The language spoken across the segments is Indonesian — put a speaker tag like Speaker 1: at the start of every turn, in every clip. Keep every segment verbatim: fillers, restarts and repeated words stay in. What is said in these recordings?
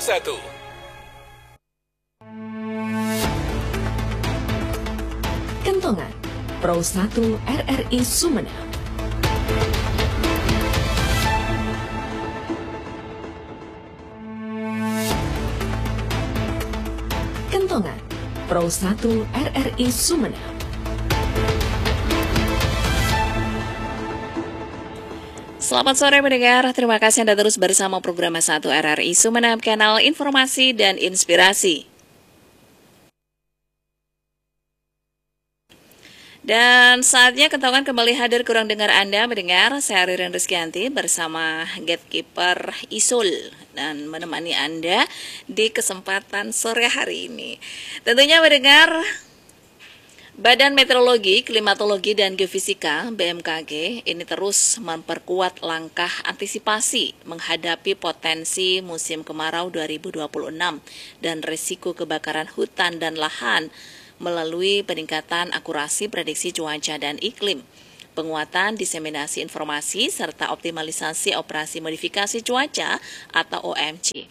Speaker 1: satu.
Speaker 2: Kentongan Pro satu R R I Sumeneb. Kentongan Pro satu R R I Sumeneb.
Speaker 3: Selamat sore pendengar, terima kasih Anda terus bersama program satu R R I Sumeneb, kanal informasi dan inspirasi. Dan saatnya Kentongan kembali hadir kurang dengar Anda mendengar. Saya Ririn Rizkyanti bersama Gatekeeper Isul dan menemani Anda di kesempatan sore hari ini. Tentunya mendengar Badan Meteorologi, Klimatologi dan Geofisika B M K G ini terus memperkuat langkah antisipasi menghadapi potensi musim kemarau dua ribu dua puluh enam dan risiko kebakaran hutan dan lahan melalui peningkatan akurasi prediksi cuaca dan iklim, penguatan diseminasi informasi, serta optimalisasi operasi modifikasi cuaca atau O M C.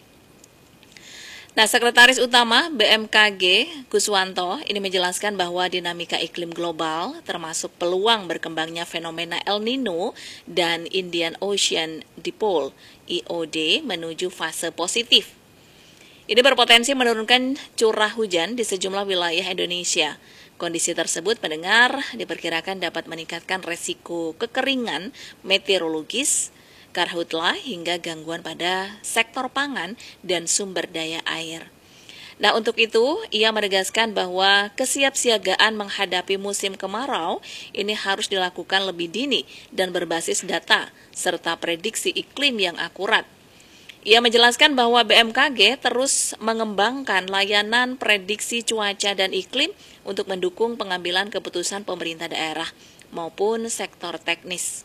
Speaker 3: Nah, Sekretaris Utama B M K G, Guswanto, ini menjelaskan bahwa dinamika iklim global, termasuk peluang berkembangnya fenomena El Nino dan Indian Ocean Dipole I O D menuju fase positif. Ini berpotensi menurunkan curah hujan di sejumlah wilayah Indonesia. Kondisi tersebut pendengar diperkirakan dapat meningkatkan resiko kekeringan meteorologis, karhutlah hingga gangguan pada sektor pangan dan sumber daya air. Nah, untuk itu ia menegaskan bahwa kesiapsiagaan menghadapi musim kemarau ini harus dilakukan lebih dini dan berbasis data serta prediksi iklim yang akurat. Ia menjelaskan bahwa B M K G terus mengembangkan layanan prediksi cuaca dan iklim untuk mendukung pengambilan keputusan pemerintah daerah maupun sektor teknis.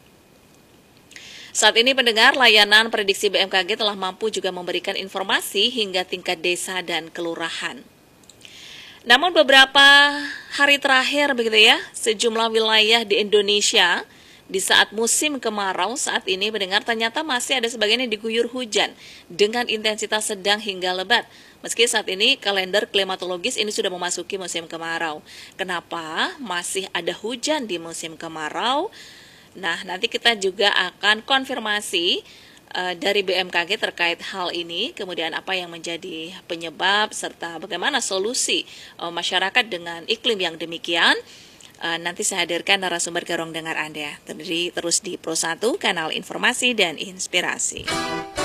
Speaker 3: Saat ini pendengar, layanan prediksi B M K G telah mampu juga memberikan informasi hingga tingkat desa dan kelurahan. Namun beberapa hari terakhir begitu ya, sejumlah wilayah di Indonesia di saat musim kemarau saat ini mendengar ternyata masih ada sebagian yang diguyur hujan dengan intensitas sedang hingga lebat. Meski saat ini kalender klimatologis ini sudah memasuki musim kemarau. Kenapa masih ada hujan di musim kemarau? Nah, nanti kita juga akan konfirmasi uh, dari B M K G terkait hal ini, kemudian apa yang menjadi penyebab serta bagaimana solusi uh, masyarakat dengan iklim yang demikian. Uh, nanti saya hadirkan narasumber ke ruang dengar Anda. Terdiri terus di Pro satu, kanal informasi dan inspirasi.